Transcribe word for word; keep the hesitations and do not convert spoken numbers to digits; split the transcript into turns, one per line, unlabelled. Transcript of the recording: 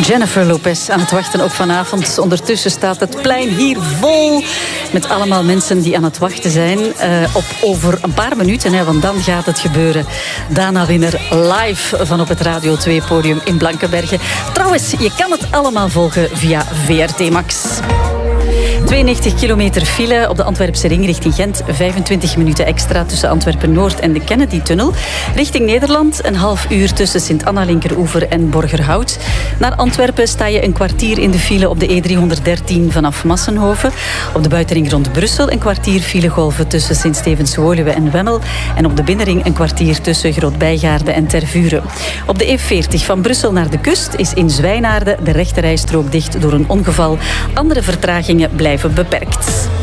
Jennifer Lopez aan het wachten ook vanavond. Ondertussen staat het plein hier vol met allemaal mensen die aan het wachten zijn uh, op over een paar minuten, hè, want dan gaat het gebeuren. Dana Winner live van op het Radio twee podium in Blankenberge. Trouwens, je kan het allemaal volgen via V R T Max. tweeënnegentig kilometer file op de Antwerpse ring richting Gent. vijfentwintig minuten extra tussen Antwerpen-Noord en de Kennedy-tunnel. Richting Nederland een half uur tussen Sint-Anna-Linkeroever en Borgerhout. Naar Antwerpen sta je een kwartier in de file op de E driehonderddertien vanaf Massenhoven. Op de buitenring rond Brussel een kwartier filegolven tussen Sint-Stevens-Woluwe en Wemmel. En op de binnenring een kwartier tussen Groot-Bijgaarde en Tervuren. Op de E veertig van Brussel naar de kust is in Zwijnaarden de rechterrijstrook dicht door een ongeval. Andere vertragingen blijven beperkt.